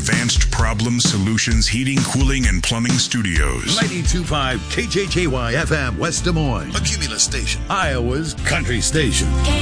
Advanced Problem Solutions Heating, Cooling, and Plumbing Studios. 92.5 KJKY FM West Des Moines, a Cumulus station, Iowa's country station.